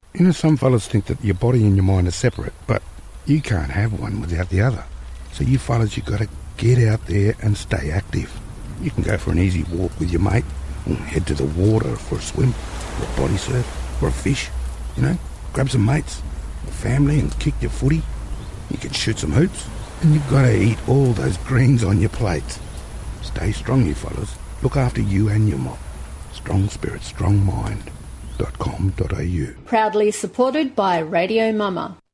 You know, some fellas think that your body and your mind are separate, but you can't have one without the other. So you fellas, you got to get out there and stay active. You can go for an easy walk with your mate, or head to the water for a swim, or a body surf, or a fish. You know, grab some mates, or family, and kick your footy. You can shoot some hoops, and you've got to eat all those greens on your plates. Stay strong, you fellas. Look after you and your mob. Strong spirit, strong mind. .com.au. Proudly supported by Radio Mama.